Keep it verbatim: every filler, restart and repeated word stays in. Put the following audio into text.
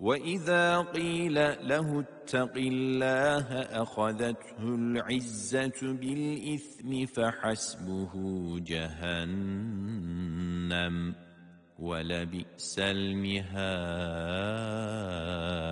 وَإِذَا قِيلَ لَهُ اتَّقِ اللَّهَ أَخَذَتْهُ الْعِزَّةُ بِالْإِثْمِ فَحَسْبُهُ جَهَنَّمُ وَلَبِئْسَ الْمِهَادُ